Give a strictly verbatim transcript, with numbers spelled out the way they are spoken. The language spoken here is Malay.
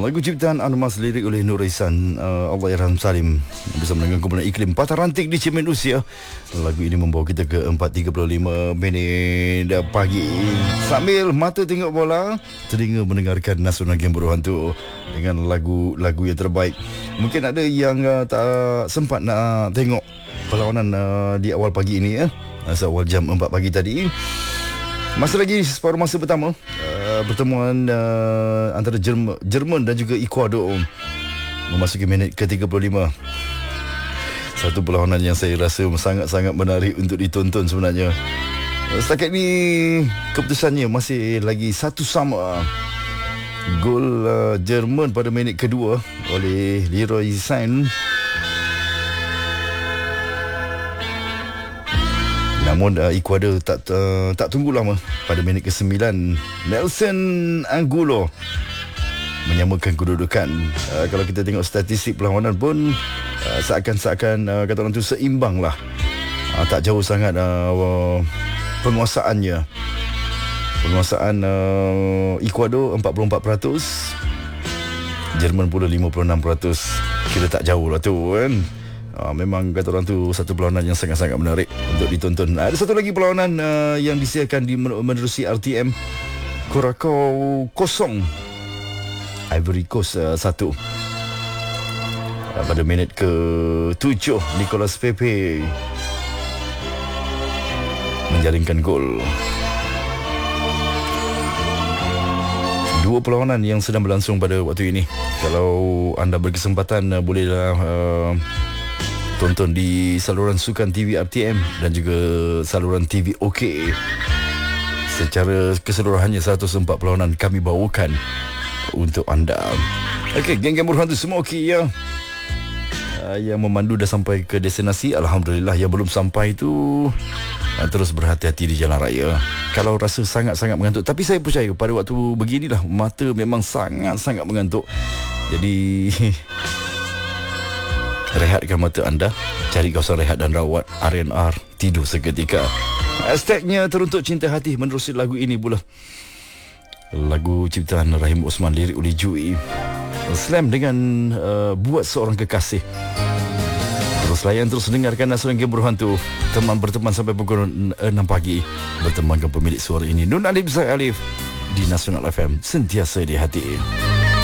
Lagu ciptaan Anmas, lirik oleh Nur Ihsan, uh, Allahyarham Salim, bersama dengan kumpulan Iklim Patah Rantik di Cermin Usia. Lagu ini membawa kita ke empat tiga puluh lima minit pagi. Sambil mata tengok bola, telinga mendengarkan Nasional Game Berhantu dengan lagu-lagu yang terbaik. Mungkin ada yang uh, tak sempat nak tengok perlawanan uh, di awal pagi ini ya. Awal jam empat pagi tadi. Masih lagi separuh masa pertama, uh, pertemuan uh, antara Jerman, Jerman dan juga Ecuador memasuki minit ke tiga puluh lima. Satu perlawanan yang saya rasa sangat-sangat menarik untuk ditonton sebenarnya. Setakat ni keputusannya masih lagi satu sama. Gol uh, Jerman pada minit kedua oleh Leroy Sané. Namun uh, Ecuador tak uh, tak tunggu lama. Pada minit ke sembilan, Nelson Angulo menyamakan kedudukan. Uh, kalau kita tengok statistik perlawanan pun uh, seakan-seakan uh, kata orang tu seimbang lah. Uh, tak jauh sangat uh, penguasaannya. Penguasaan uh, Ecuador empat puluh empat peratus, Jerman pula lima puluh enam peratus. Kira tak jauh lah tu kan. Uh, memang kata orang tu satu perlawanan yang sangat-sangat menarik untuk ditonton. Ada satu lagi perlawanan uh, yang disiarkan di menerusi R T M. Curacao kosong, Ivory Coast uh, satu. Uh, pada minit ke tujuh, Nicolas Pepe menjaringkan gol. Dua perlawanan yang sedang berlangsung pada waktu ini. Kalau anda berkesempatan uh, bolehlah uh, tonton di saluran Sukan T V R T M dan juga saluran T V OK. Secara keseluruhannya seratus empat perlawanan kami bawakan untuk anda. Okey, geng-geng berhantu semua okey ya. Uh, yang memandu dah sampai ke destinasi, alhamdulillah. Yang belum sampai tu uh, terus berhati-hati di jalan raya. Kalau rasa sangat-sangat mengantuk, tapi saya percaya pada waktu beginilah mata memang sangat-sangat mengantuk. Jadi rehatkan mata anda, cari kawasan rehat dan rawat, R and R, tidur seketika. Hashtagnya teruntuk cinta hati menerusi lagu ini pula. Lagu ciptaan Rahim Osman, lirik oleh Jui. Slam dengan uh, buat seorang kekasih. Terus layan, terus dengarkan Nasional Game Berhantu. Teman berteman sampai pukul enam pagi. Bertemankan pemilik suara ini, Nun Alif Zai Alif, di Nasional F M, sentiasa di hati.